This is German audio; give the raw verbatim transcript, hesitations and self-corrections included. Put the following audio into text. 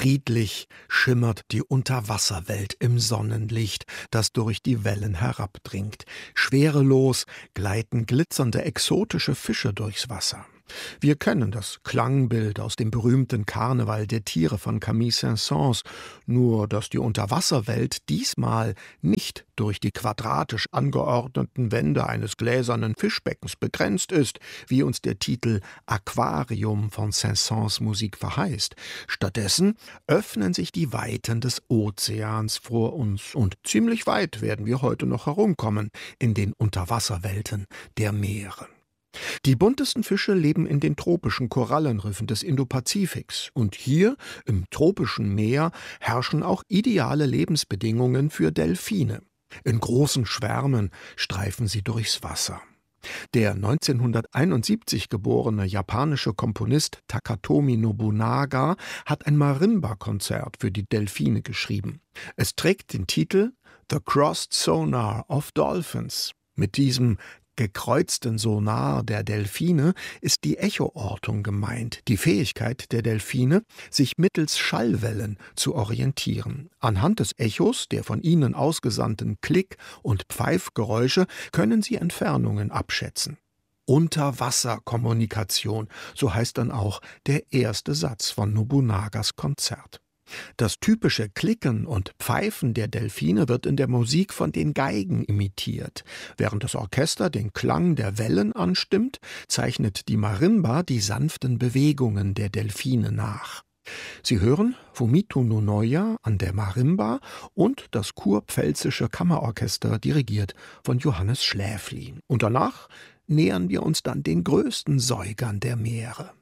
Friedlich schimmert die Unterwasserwelt im Sonnenlicht, das durch die Wellen herabdringt. Schwerelos gleiten glitzernde exotische Fische durchs Wasser. Wir kennen das Klangbild aus dem berühmten Karneval der Tiere von Camille Saint-Saëns, nur dass die Unterwasserwelt diesmal nicht durch die quadratisch angeordneten Wände eines gläsernen Fischbeckens begrenzt ist, wie uns der Titel Aquarium von Saint-Saëns Musik verheißt. Stattdessen öffnen sich die Weiten des Ozeans vor uns, und ziemlich weit werden wir heute noch herumkommen in den Unterwasserwelten der Meere. Die buntesten Fische leben in den tropischen Korallenriffen des Indopazifiks, und hier im tropischen Meer herrschen auch ideale Lebensbedingungen für Delfine. In großen Schwärmen streifen sie durchs Wasser. Der neunzehnhunderteinundsiebzig geborene japanische Komponist Takatomi Nobunaga hat ein Marimba-Konzert für die Delfine geschrieben. Es trägt den Titel The Crossed Sonar of Dolphins. Mit diesem gekreuzten Sonar der Delfine ist die Echoortung gemeint, die Fähigkeit der Delfine, sich mittels Schallwellen zu orientieren. Anhand des Echos der von ihnen ausgesandten Klick- und Pfeifgeräusche können sie Entfernungen abschätzen. Unterwasserkommunikation, so heißt dann auch der erste Satz von Nobunagas Konzert. Das typische Klicken und Pfeifen der Delfine wird in der Musik von den Geigen imitiert. Während das Orchester den Klang der Wellen anstimmt, zeichnet die Marimba die sanften Bewegungen der Delfine nach. Sie hören Fumito Nonoya an der Marimba und das kurpfälzische Kammerorchester dirigiert von Johannes Schläfli. Und danach nähern wir uns dann den größten Säugern der Meere.